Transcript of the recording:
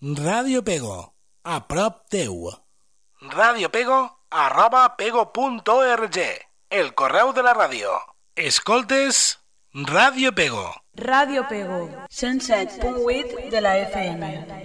Ràdio Pego, a prop teu. radiopego@pego.org, el correu de la ràdio. Escoltes Ràdio Pego. Ràdio Pego, 107.8 de la FM.